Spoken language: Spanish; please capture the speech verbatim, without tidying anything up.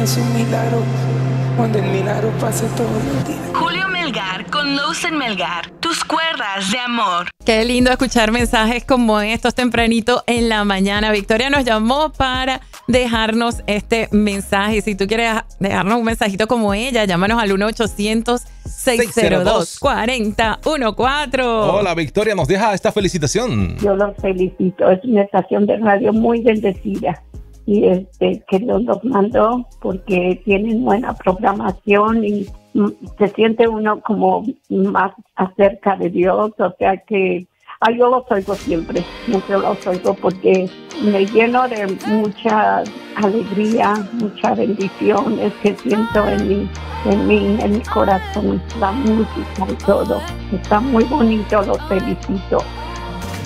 es un milagro, donde el milagro pasa todos los días. Julio Melgar con Leusen Melgar, tus cuerdas de amor. Qué lindo escuchar mensajes como estos tempranito en la mañana. Victoria nos llamó para dejarnos este mensaje. Si tú quieres dejarnos un mensajito como ella, llámanos al uno ochocientos, seis cero dos, cuatro cero uno cuatro. Hola, Victoria, nos deja esta felicitación. Yo los felicito. Es una estación de radio muy bendecida. Y este que Dios los mandó porque tienen buena programación y mm, se siente uno como más acerca de Dios, o sea que ah, yo los oigo siempre, siempre los oigo porque me lleno de mucha alegría, mucha bendición, es que siento en mi, en mi, en mi corazón, la música y todo. Está muy bonito, los felicito.